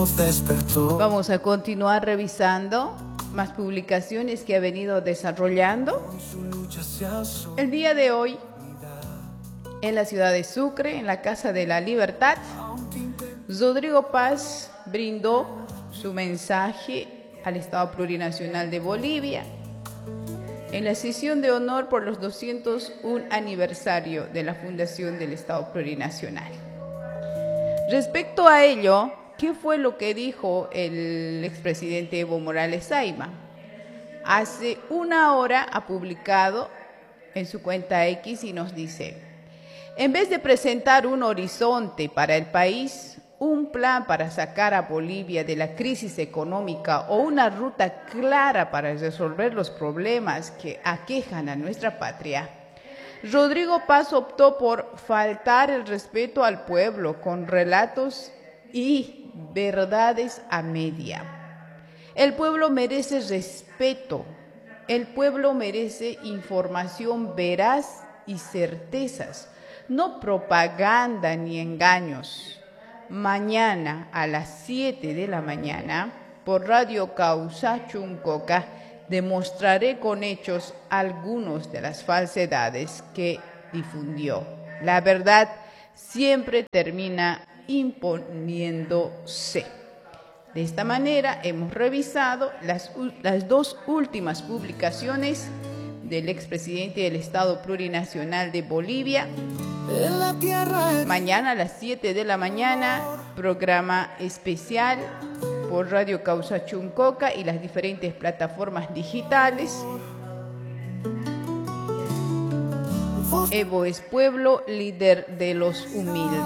nos despertó. Vamos a continuar revisando más publicaciones que ha venido desarrollando. El día de hoy, en la ciudad de Sucre, en la Casa de la Libertad, Rodrigo Paz brindó su mensaje al Estado Plurinacional de Bolivia en la sesión de honor por los 201 aniversario de la fundación del Estado Plurinacional. Respecto a ello, ¿qué fue lo que dijo el expresidente Evo Morales Ayma? Hace una hora ha publicado en su cuenta X y nos dice: en vez de presentar un horizonte para el país, un plan para sacar a Bolivia de la crisis económica o una ruta clara para resolver los problemas que aquejan a nuestra patria, Rodrigo Paz optó por faltar el respeto al pueblo con relatos y verdades a media. El pueblo merece respeto, el pueblo merece información veraz y certezas, no propaganda ni engaños. Mañana a las 7 de la mañana, por Radio Causa Chuncoca, demostraré con hechos algunas de las falsedades que difundió. La verdad siempre termina imponiéndose. De esta manera hemos revisado las dos últimas publicaciones del expresidente del Estado Plurinacional de Bolivia. Mañana a las 7 de la mañana, programa especial por Radio Causa Chuncoca y las diferentes plataformas digitales. Evo es pueblo, líder de los humildes.